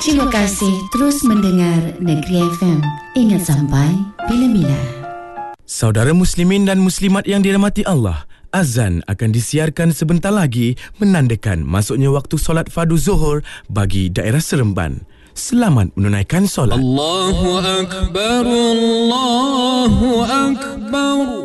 Terima kasih terus mendengar Negeri FM. Ingat sampai bila-bila. Saudara muslimin dan muslimat yang dirahmati Allah, azan akan disiarkan sebentar lagi menandakan masuknya waktu solat fardu Zuhur bagi daerah Seremban. Selamat menunaikan solat. Allahu Akbar, Allahu Akbar.